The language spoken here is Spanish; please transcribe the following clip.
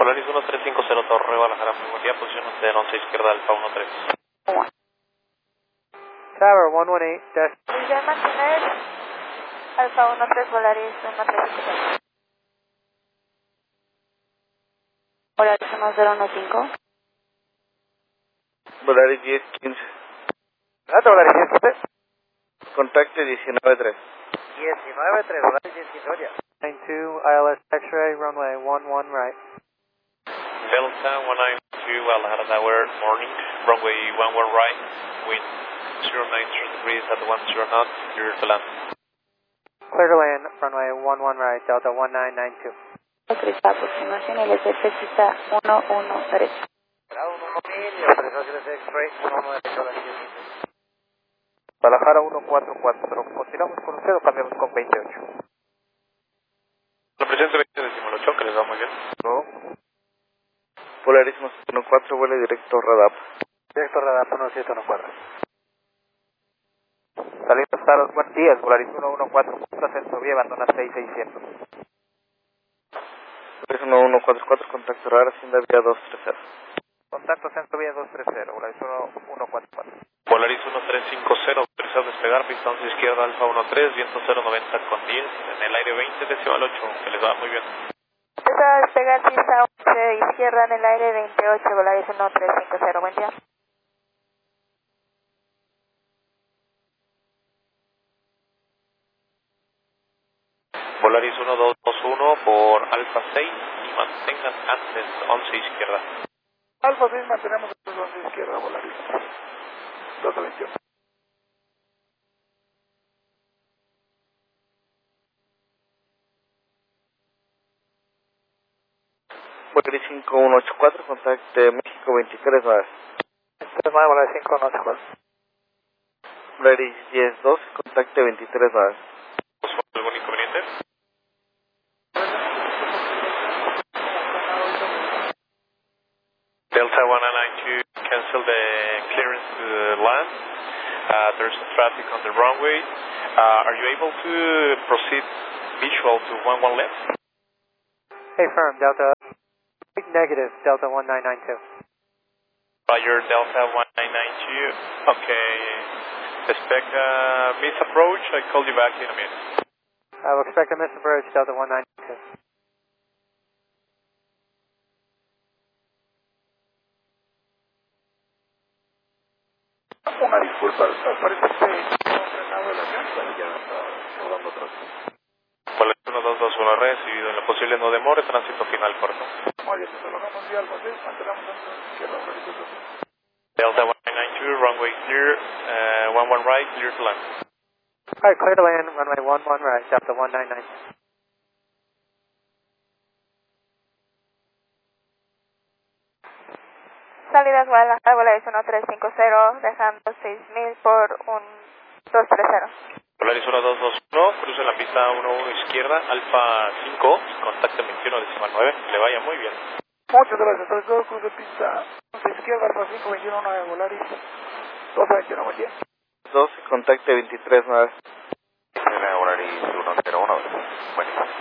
Polaris 1350 Torre Guadalajara, muy buen día, posición de 11 izquierda, Alfa 13. Tower 118 dash. Miguel Martínez, Alfa 13, Polaris 1350. Polaris 1015. Polaris 1015. Polaris 1015. Contacte 193. 193, Polaris 1015, 92 ILS X-ray, runway 11 right. Delta 192 Guadalajara Tower, morning, runway 11 right, wind 093 degrees at 10 knots, clear to land. Clear to land, runway 11 right, Delta 1992. Cresta, aproximación LSF pista 11 derecha. X-ray, 11 derecha, Guadalajara 144, ¿continuamos con usted o cambiamos con 28? La presencia 20 decimal 8, que les va muy bien. No. Polaris 1714, vuelo directo Radap. Directo Radap 1714. Salimos Staros, buenos días, Polaris 114, punta Centro Vía, abandona 6600. Polaris 1144, contacto radar, Hacienda Vía 230. Contacto Centro Vía 230, Polaris 1144. Polaris 1350, autorizado a despegar, pista 11 izquierda, Alfa 13, viento 090 con 10, en el aire 20 decimal 8, que les va muy bien. Empezó a despegar pista 11 izquierda en el aire 28, Polaris 1350, buen día. Polaris 1221 por Alfa 6 y mantengan antes 11 izquierda. Alfa 6, mantenemos antes 11 izquierda, Polaris 221. Polaris 5184, contacte México 23 9. 39, Polaris 5184. Polaris 1012, contacte 23 9. ¿Algún inconveniente? Delta 192, cancel the clearance to land. There's traffic on the runway. Are you able to proceed visual to 11 left? Hey firm, Delta, negative, Delta 1992. Roger, Delta 1992. Okay. Expect miss approach. I call you back in a minute. I will expect a miss approach, Delta 1992. Una disculpa, parece que no frenado el avión, pero ya está rodando atrás. Polaris 1221 recibido en lo posible no demore, tránsito final corto. Muy bien, te lo vamos a Alfa 6, mantenemos antes izquierda, Polaris 2. Delta 192, runway clear, 11 right, clear to land. Alright, clear to land, runway 11 right, Delta 1992. Salidas Guadalajara, Polaris 1350, dejando 6000 por un 230. Polaris 1221, cruce la pista 11 izquierda, Alfa 5, contacto 21 decimal 9, le vaya muy bien. Muchas gracias, todo cruz de pista 11 izquierda, Alfa 5, 21 9, Polaris 221, buen día. 12, contacte 23 9. Polaris 101, buen día.